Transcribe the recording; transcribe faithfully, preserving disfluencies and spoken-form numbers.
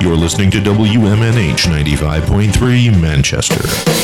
You're listening to W M N H ninety-five point three Manchester.